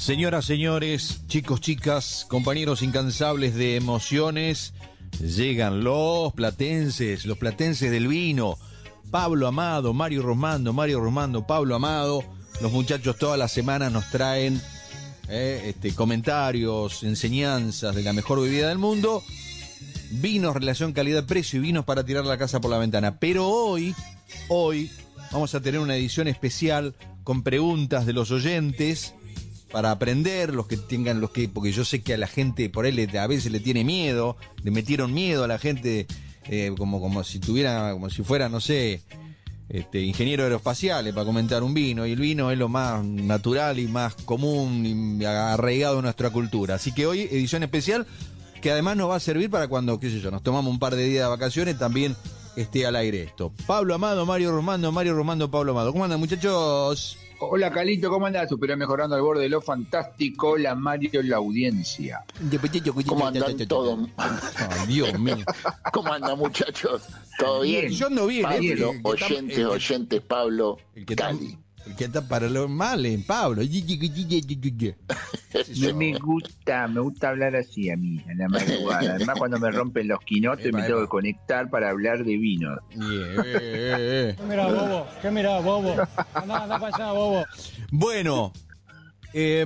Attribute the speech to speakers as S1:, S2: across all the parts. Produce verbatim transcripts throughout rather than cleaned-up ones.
S1: Señoras, señores, chicos, chicas, compañeros incansables de emociones, llegan los platenses, los platenses del vino. Pablo Amado, Mario Romando, Mario Romando, Pablo Amado. Los muchachos todas las semanas nos traen eh, este, comentarios, enseñanzas de la mejor bebida del mundo. Vinos, relación calidad-precio y vinos para tirar la casa por la ventana. Pero hoy, hoy, vamos a tener una edición especial con preguntas de los oyentes para aprender, los que tengan, los que, porque yo sé que a la gente por ahí le, a veces le tiene miedo, le metieron miedo a la gente, eh, como, como si tuviera, como si fuera, no sé, este, ingeniero aeroespacial para comentar un vino, y el vino es lo más natural y más común y arraigado en nuestra cultura. Así que hoy, edición especial, que además nos va a servir para cuando, qué sé yo, nos tomamos un par de días de vacaciones, también esté al aire esto. Pablo Amado, Mario Romando, Mario Romando, Pablo Amado. ¿Cómo andan, muchachos?
S2: Hola, Calito, ¿cómo andás? Pero mejorando al borde de lo fantástico. Hola, Mario, la audiencia.
S3: ¿Cómo andan todos?
S1: Oh, Dios mío.
S3: ¿Cómo andan, muchachos? ¿Todo bien?
S1: Yo ando bien,
S3: Pablo,
S1: eh,
S3: oyentes, oyentes, el, oyentes, Pablo,
S1: el que
S3: Cali.
S1: Está, el que está para lo mal, eh, Pablo.
S2: No me gusta, me gusta hablar así a mí, en la madrugada. Además, cuando me rompen los quinotes, me tengo que conectar para hablar de vino.
S1: Yeah, eh, eh.
S4: ¿Qué mirá, bobo? ¿Qué mirá, bobo? Andá, andá para allá, bobo.
S1: Bueno, eh,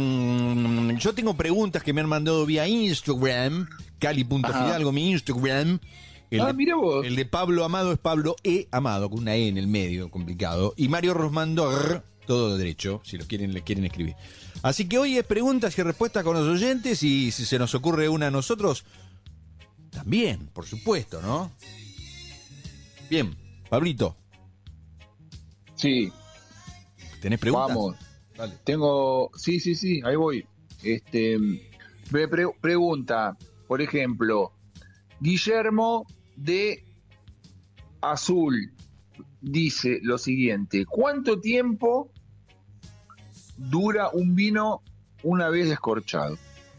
S1: yo tengo preguntas que me han mandado vía Instagram, cali punto fidalgo, mi Instagram. El,
S2: ah, mira vos.
S1: El de Pablo Amado es Pablo E. Amado, con una E en el medio, complicado. Y Mario Romando, todo derecho, si lo quieren, le quieren escribir. Así que hoy es preguntas y respuestas con los oyentes, y si se nos ocurre una a nosotros, también, por supuesto, ¿no? Bien, Pablito.
S2: Sí.
S1: ¿Tenés preguntas?
S2: Vamos.
S1: Dale.
S2: Tengo, sí, sí, sí, ahí voy. Este, me pre- pregunta, por ejemplo, Guillermo de Azul dice lo siguiente: ¿cuánto tiempo dura un vino una vez descorchado?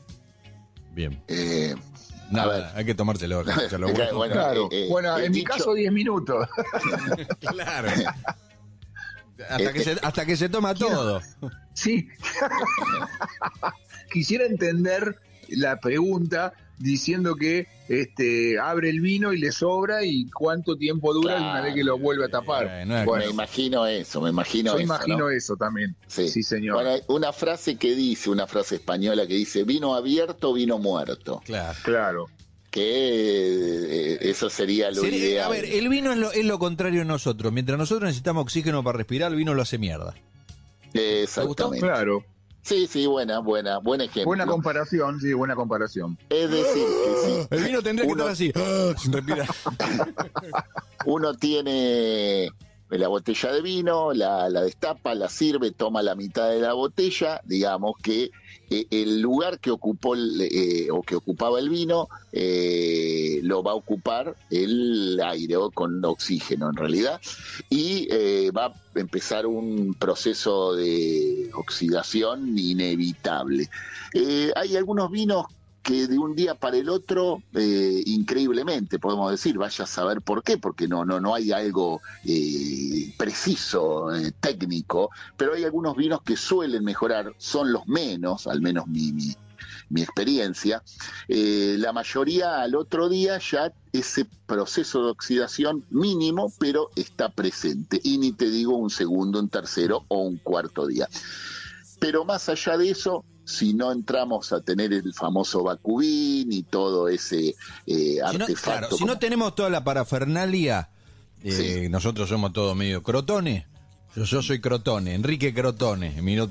S1: Bien.
S3: Eh,
S1: Nada, hay que tomárselo.
S3: bueno,
S2: bueno, claro.
S3: eh,
S2: bueno,
S3: eh,
S2: en mi
S3: dicho...
S2: caso diez minutos.
S1: Claro. Hasta que se, hasta que se toma todo.
S2: Sí. Quisiera entender la pregunta diciendo que este abre el vino y le sobra, y cuánto tiempo dura
S3: claro,
S2: una vez que lo vuelve a tapar.
S1: Eh, no es
S2: bueno,
S3: me imagino eso, me imagino
S2: yo
S3: eso.
S2: imagino
S3: ¿no?
S2: eso también.
S3: Sí.
S2: Sí, señor.
S3: Bueno, hay una frase que dice, una frase española que dice: vino abierto, vino muerto.
S1: Claro.
S2: Claro.
S3: Que eh, eso sería lo
S1: Sería,
S3: ideal.
S1: a ver, el vino es lo, es lo contrario de nosotros. Mientras nosotros necesitamos oxígeno para respirar, el vino lo hace mierda.
S3: Exactamente.
S2: Claro.
S3: Sí, sí, buena, buena, buen ejemplo.
S2: Buena comparación, sí, buena comparación.
S3: Es decir, que sí.
S1: El vino tendría que
S3: Uno-
S1: estar así, sin respirar.
S3: Uno tiene la botella de vino, la, la destapa, la sirve, toma la mitad de la botella, digamos que eh, el lugar que ocupó el, eh, o que ocupaba el vino eh, lo va a ocupar el aire, o con oxígeno en realidad, y eh, va a empezar un proceso de oxidación inevitable. Eh, hay algunos vinos que de un día para el otro, eh, increíblemente, podemos decir, vaya a saber por qué, porque no, no, no hay algo eh, preciso, eh, técnico, pero hay algunos vinos que suelen mejorar, son los menos, al menos mi, mi, mi experiencia. Eh, la mayoría al otro día ya ese proceso de oxidación mínimo, pero está presente, y ni te digo un segundo, un tercero o un cuarto día. Pero más allá de eso, si no entramos a tener el famoso Bacubín y todo ese eh,
S1: Si no,
S3: artefacto.
S1: claro, si
S3: como...
S1: no tenemos toda la parafernalia, eh,
S3: Sí.
S1: nosotros somos todos medio crotones. Yo, yo soy Crotone, Enrique Crotone, mi